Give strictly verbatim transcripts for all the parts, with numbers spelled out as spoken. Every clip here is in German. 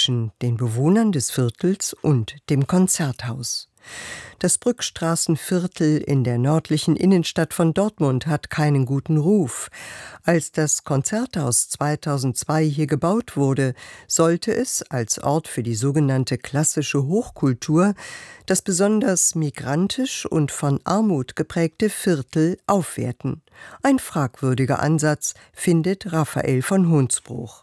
zwischen den Bewohnern des Viertels und dem Konzerthaus. Das Brückstraßenviertel in der nördlichen Innenstadt von Dortmund hat keinen guten Ruf. Als das Konzerthaus zweitausendzwei hier gebaut wurde, sollte es als Ort für die sogenannte klassische Hochkultur das besonders migrantisch und von Armut geprägte Viertel aufwerten. Ein fragwürdiger Ansatz, findet Raphael von Hunsbruch.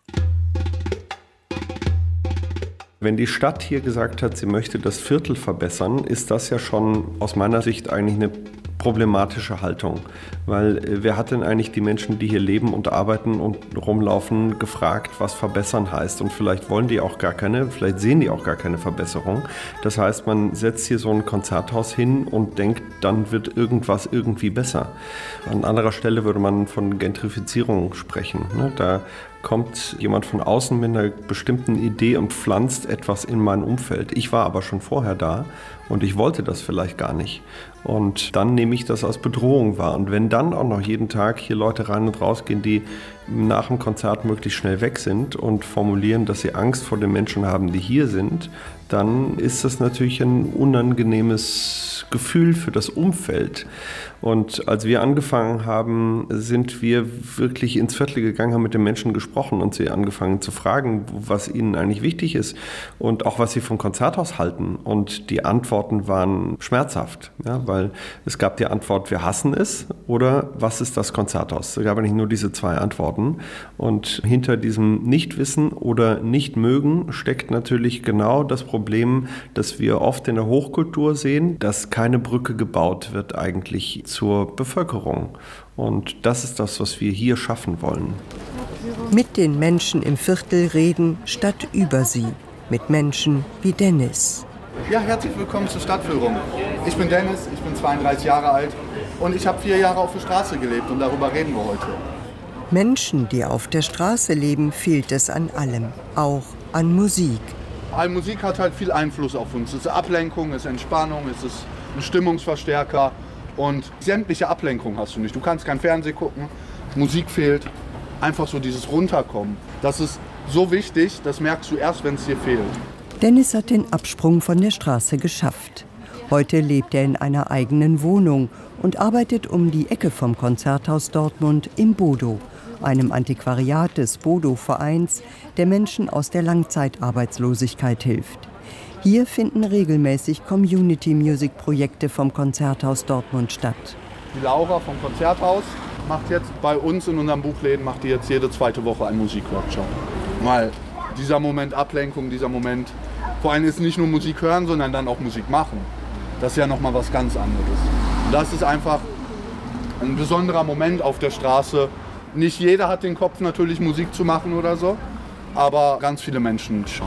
Wenn die Stadt hier gesagt hat, sie möchte das Viertel verbessern, ist das ja schon aus meiner Sicht eigentlich eine problematische Haltung. Weil wer hat denn eigentlich die Menschen, die hier leben und arbeiten und rumlaufen, gefragt, was verbessern heißt? Und vielleicht wollen die auch gar keine, vielleicht sehen die auch gar keine Verbesserung. Das heißt, man setzt hier so ein Konzerthaus hin und denkt, dann wird irgendwas irgendwie besser. An anderer Stelle würde man von Gentrifizierung sprechen. Da kommt jemand von außen mit einer bestimmten Idee und pflanzt etwas in mein Umfeld. Ich war aber schon vorher da und ich wollte das vielleicht gar nicht. Und dann nehme ich das als Bedrohung wahr. Und wenn dann auch noch jeden Tag hier Leute rein und rausgehen, die nach dem Konzert möglichst schnell weg sind und formulieren, dass sie Angst vor den Menschen haben, die hier sind, dann ist das natürlich ein unangenehmes Gefühl für das Umfeld. Und als wir angefangen haben, sind wir wirklich ins Viertel gegangen, haben mit den Menschen gesprochen und sie angefangen zu fragen, was ihnen eigentlich wichtig ist und auch was sie vom Konzerthaus halten. Und die Antworten waren schmerzhaft, ja, weil es gab die Antwort, wir hassen es, oder was ist das Konzerthaus? Es gab nicht nur diese zwei Antworten. Und hinter diesem Nichtwissen oder Nichtmögen steckt natürlich genau das Problem, dass wir oft in der Hochkultur sehen, dass keine Brücke gebaut wird eigentlich zur Bevölkerung. Und das ist das, was wir hier schaffen wollen. Mit den Menschen im Viertel reden statt über sie. Mit Menschen wie Dennis. Ja, herzlich willkommen zur Stadtführung. Ich bin Dennis, ich bin zweiunddreißig Jahre alt und ich habe vier Jahre auf der Straße gelebt und darüber reden wir heute. Menschen, die auf der Straße leben, fehlt es an allem, auch an Musik. All Musik hat halt viel Einfluss auf uns. Es ist Ablenkung, es ist Entspannung, es ist ein Stimmungsverstärker und sämtliche Ablenkung hast du nicht. Du kannst kein Fernsehen gucken, Musik fehlt, einfach so dieses Runterkommen. Das ist so wichtig, das merkst du erst, wenn es dir fehlt. Dennis hat den Absprung von der Straße geschafft. Heute lebt er in einer eigenen Wohnung und arbeitet um die Ecke vom Konzerthaus Dortmund im Bodo, einem Antiquariat des Bodo-Vereins, der Menschen aus der Langzeitarbeitslosigkeit hilft. Hier finden regelmäßig Community-Music-Projekte vom Konzerthaus Dortmund statt. Die Laura vom Konzerthaus macht jetzt bei uns in unseren Buchläden macht die jetzt jede zweite Woche einen Musikworkshop. Weil dieser Moment Ablenkung, dieser Moment, vor allem ist nicht nur Musik hören, sondern dann auch Musik machen. Das ist ja nochmal was ganz anderes. Und das ist einfach ein besonderer Moment auf der Straße. Nicht jeder hat den Kopf natürlich Musik zu machen oder so, aber ganz viele Menschen schon.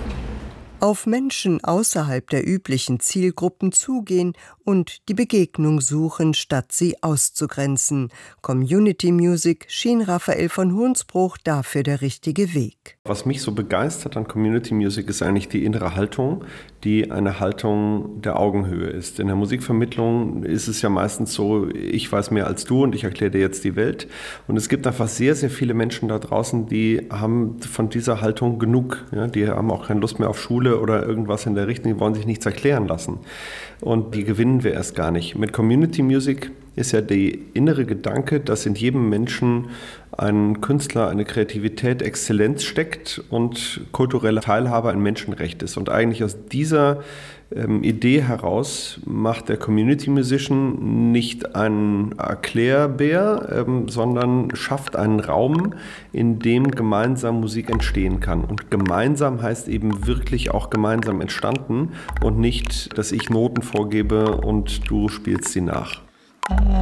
Auf Menschen außerhalb der üblichen Zielgruppen zugehen und die Begegnung suchen, statt sie auszugrenzen. Community Music schien Raphael von Hunsbruch dafür der richtige Weg. Was mich so begeistert an Community Music ist eigentlich die innere Haltung, die eine Haltung der Augenhöhe ist. In der Musikvermittlung ist es ja meistens so, ich weiß mehr als du und ich erkläre dir jetzt die Welt. Und es gibt einfach sehr, sehr viele Menschen da draußen, die haben von dieser Haltung genug. Ja, die haben auch keine Lust mehr auf Schule oder irgendwas in der Richtung, die wollen sich nichts erklären lassen. Und die gewinnen wir erst gar nicht. Mit Community Music ist ja der innere Gedanke, dass in jedem Menschen ein Künstler, eine Kreativität, Exzellenz steckt und kulturelle Teilhabe ein Menschenrecht ist. Und eigentlich aus dieser ähm, Idee heraus macht der Community Musician nicht einen Erklärbär, ähm, sondern schafft einen Raum, in dem gemeinsam Musik entstehen kann. Und gemeinsam heißt eben wirklich auch gemeinsam entstanden und nicht, dass ich Noten vorgebe und du spielst sie nach.